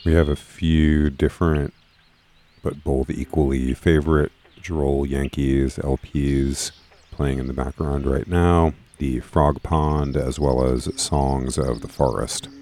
We have a few different, but both equally favorite Droll Yankees LPs playing in the background right now. The Frog Pond, as well as Songs of the Forest.